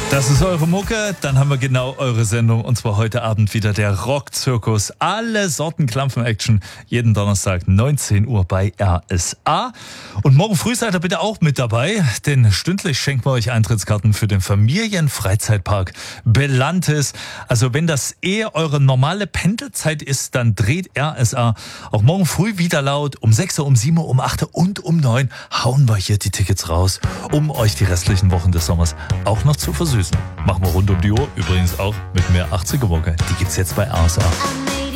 Das ist eure Mucke, dann haben wir genau eure Sendung und zwar heute Abend wieder der Rockzirkus. Alle Sorten Klampfen-Action, jeden Donnerstag 19 Uhr bei RSA. Und morgen früh seid ihr bitte auch mit dabei, denn stündlich schenken wir euch Eintrittskarten für den Familienfreizeitpark Belantis. Also wenn das eher eure normale Pendelzeit ist, dann dreht RSA auch morgen früh wieder laut. Um 6 Uhr, um 7 Uhr, um 8 Uhr und um 9 hauen wir hier die Tickets raus, um euch die restlichen Wochen des Sommers auch noch zu versüßen. Machen wir rund um die Uhr, übrigens auch mit mehr 80er Mucke. Die gibt's jetzt bei RSA.